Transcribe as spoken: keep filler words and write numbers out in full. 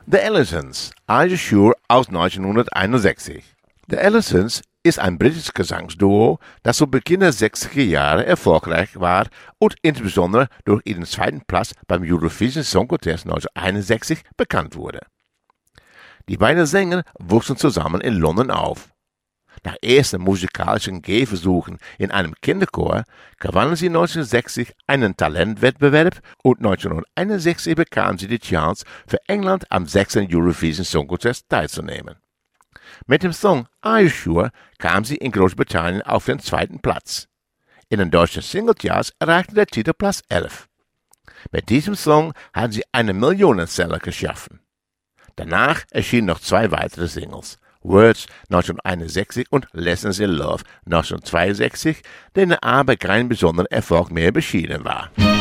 The Allisons, Are You Sure aus neunzehnhunderteinundsechzig. The Allisons ist ein britisches Gesangsduo, das zu Beginn der sechziger Jahre erfolgreich war und insbesondere durch ihren zweiten Platz beim Eurovision Song Contest neunzehnhunderteinundsechzig bekannt wurde. Die beiden Sänger wuchsen zusammen in London auf. Nach ersten musikalischen Gehversuchen in einem Kinderchor gewannen sie neunzehnhundertsechzig einen Talentwettbewerb und neunzehnhunderteinundsechzig bekamen sie die Chance, für England am sechsten Eurovision Song Contest teilzunehmen. Mit dem Song Are You Sure kam sie in Großbritannien auf den zweiten Platz. In den deutschen Singlecharts erreichte der Titel Platz elf. Mit diesem Song haben sie einen Millionenseller geschaffen. Danach erschienen noch zwei weitere Singles, Words neunzehnhunderteinundsechzig und Lessons in Love neunzehnhundertzweiundsechzig, denen aber kein besonderer Erfolg mehr beschieden war.